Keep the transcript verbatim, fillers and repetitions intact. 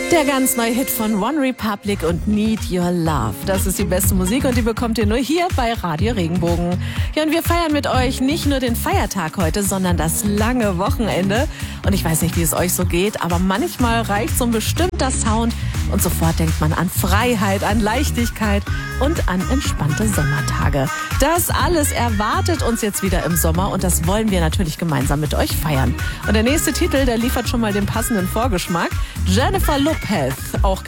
Der ganz neue Hit von One Republic und Need Your Love. Das ist die beste Musik und die bekommt ihr nur hier bei Radio Regenbogen. Ja, und wir feiern mit euch nicht nur den Feiertag heute, sondern das lange Wochenende. Und ich weiß nicht, wie es euch so geht, aber manchmal reicht so ein bestimmter Sound und sofort denkt man an Freiheit, an Leichtigkeit und an entspannte Sommertage. Das alles erwartet uns jetzt wieder im Sommer und das wollen wir natürlich gemeinsam mit euch feiern. Und der nächste Titel, der liefert schon mal den passenden Vorgeschmack. Jennifer Lopez, auch